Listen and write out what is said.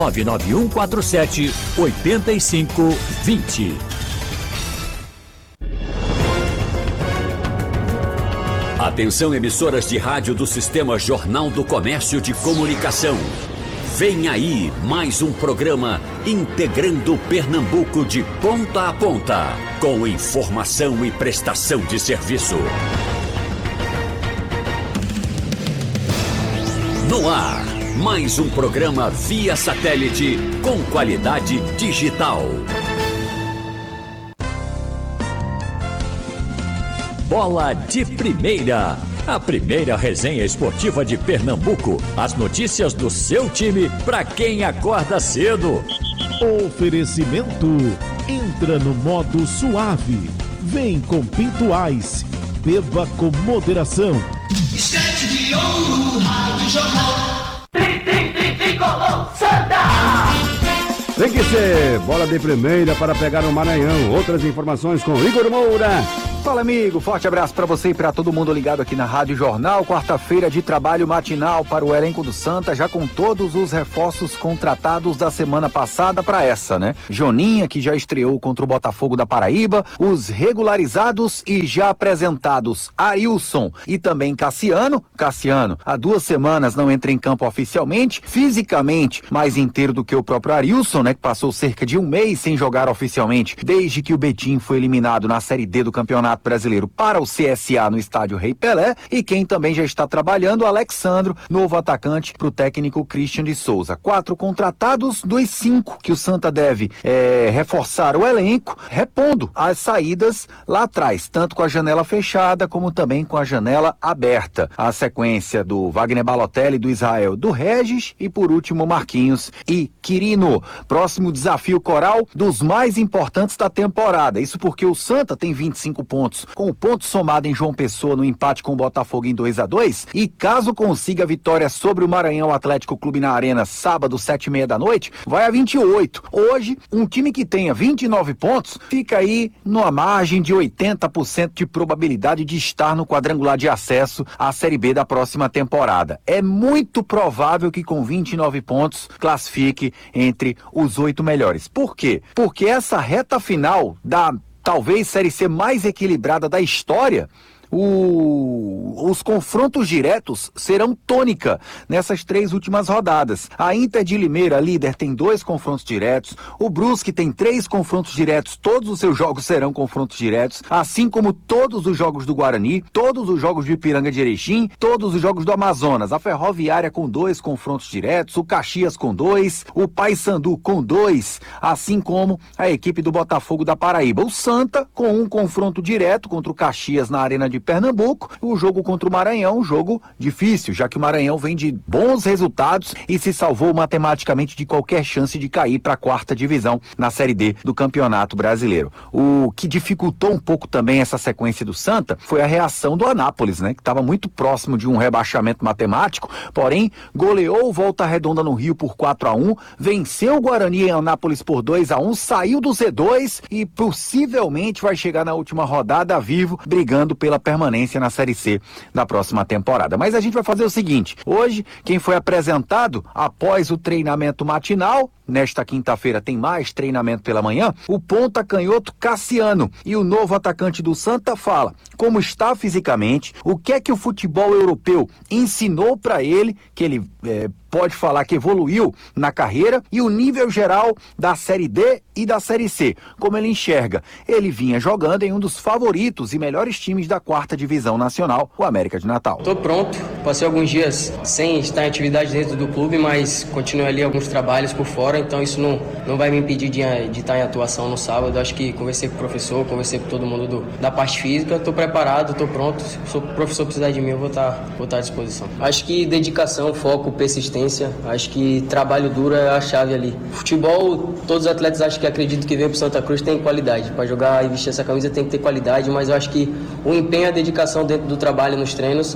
99147-8520. Atenção, emissoras de rádio do Sistema Jornal do Comércio de Comunicação. Vem aí mais um programa integrando Pernambuco de ponta a ponta, com informação e prestação de serviço. No ar, mais um programa via satélite com qualidade digital. Bola de Primeira, a primeira resenha esportiva de Pernambuco. As notícias do seu time para quem acorda cedo. Oferecimento, entra no modo suave. Vem com Pinto Ice, beba com moderação. Esquete de ouro, Rádio Jornal. Tricolor Santa! Tem que ser bola de primeira para pegar o Maranhão. Outras informações com Igor Moura. Fala, amigo, forte abraço para você e para todo mundo ligado aqui na Rádio Jornal. Quarta-feira de trabalho matinal para o elenco do Santa, já com todos os reforços contratados da semana passada para essa, né? Joninha, que já estreou contra o Botafogo da Paraíba, os regularizados e já apresentados Arilson e também Cassiano. Cassiano, há 2 semanas não entra em campo oficialmente, fisicamente mais inteiro do que o próprio Arilson, né? Que passou cerca de 1 mês sem jogar oficialmente, desde que o Betim foi eliminado na Série D do Campeonato Brasileiro para o CSA no estádio Rei Pelé. E quem também já está trabalhando, Alexandro, novo atacante para o técnico Christian de Souza. 4 contratados dos 5 que o Santa deve reforçar o elenco, repondo as saídas lá atrás, tanto com a janela fechada como também com a janela aberta. A sequência do Wagner Balotelli, do Israel, do Regis e por último Marquinhos e Quirino. Próximo desafio coral dos mais importantes da temporada. Isso porque o Santa tem 25 pontos, com o ponto somado em João Pessoa no empate com o Botafogo em 2-2, e caso consiga a vitória sobre o Maranhão Atlético Clube na Arena sábado, 7h30 da noite, vai a 28. Hoje, um time que tenha 29 pontos fica aí numa margem de 80% de probabilidade de estar no quadrangular de acesso à Série B da próxima temporada. É muito provável que com 29 pontos classifique entre os 8 melhores. Por quê? Porque essa reta final da talvez Série C mais equilibrada da história, os confrontos diretos serão tônica nessas 3 últimas rodadas. A Inter de Limeira, líder, tem 2 confrontos diretos. O Brusque tem 3 confrontos diretos. Todos os seus jogos serão confrontos diretos, assim como todos os jogos do Guarani, todos os jogos do Ipiranga de Erechim, todos os jogos do Amazonas. A Ferroviária com 2 confrontos diretos, o Caxias com 2, o Paysandu com 2, assim como a equipe do Botafogo da Paraíba. O Santa com 1 confronto direto contra o Caxias na Arena de Pernambuco. O jogo contra o Maranhão, um jogo difícil, já que o Maranhão vem de bons resultados e se salvou matematicamente de qualquer chance de cair para a 4ª divisão na Série D do Campeonato Brasileiro. O que dificultou um pouco também essa sequência do Santa foi a reação do Anápolis, né, que estava muito próximo de um rebaixamento matemático, porém goleou o Volta Redonda no Rio por 4-1, venceu o Guarani em Anápolis por 2-1, saiu do Z2 e possivelmente vai chegar na última rodada vivo, brigando pela permanência na Série C da próxima temporada. Mas a gente vai fazer o seguinte: hoje, quem foi apresentado após o treinamento matinal, nesta quinta-feira tem mais treinamento pela manhã, o ponta canhoto Cassiano. E o novo atacante do Santa fala como está fisicamente, o que é que o futebol europeu ensinou para ele, que ele pode falar que evoluiu na carreira, e o nível geral da Série D e da Série C, como ele enxerga. Ele vinha jogando em um dos favoritos e melhores times da 4ª divisão nacional, o América de Natal. Estou pronto, passei alguns dias sem estar em atividade dentro do clube, mas continuo ali alguns trabalhos por fora, então isso não vai me impedir de estar em atuação no sábado. Acho que conversei com o professor, conversei com todo mundo da parte física, estou preparado, estou pronto. Se o professor precisar de mim, eu vou estar à disposição. Acho que dedicação, foco, persistência, acho que trabalho duro é a chave ali. Futebol, todos os atletas acho que acredito que vem pro Santa Cruz tem qualidade. Para jogar e vestir essa camisa tem que ter qualidade, mas eu acho que o empenho e a dedicação dentro do trabalho nos treinos